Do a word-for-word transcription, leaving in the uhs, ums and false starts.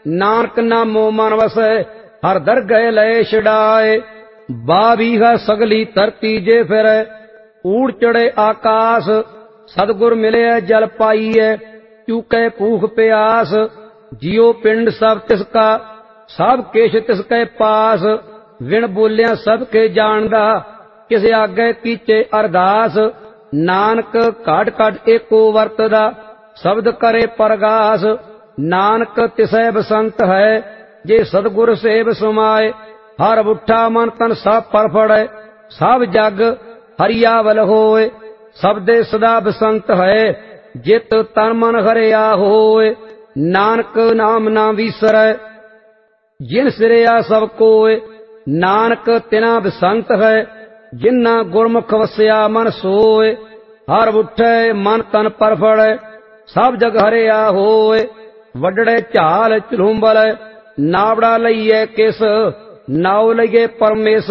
नानक नामो मन वसै हर दरगह लय छड़ाए। बाबीहा सगली धरती जे फिरै ऊड़ चढ़े आकाश। सतगुर मिले जल पाईए चूकै भूख प्यास। जियो पिंड सब तिसका सब किश तिसके पास। विण बोलिया सब के जानदा किस आगे कीचे अरदास। नानक घट घट एको वरतदा शब्द करे परगास। नानक तिसै बसंत है जे सतगुर सेव समाए। हर उठा मन तन सब परफड़े सब जग हरियावल होए। सबदे सदा बसंत है जित तन मन हरिया होए। नानक नाम ना विसरै जिन सिरया सब कोय। नानक तिना बसंत है जिन्ना गुरमुख वस्या मन सोए। हर उठे मन तन परफड़े सब जग हरिया होए। वडड़े झाल चलूंबल नावड़ा लईए किस नाव लईए परमेश।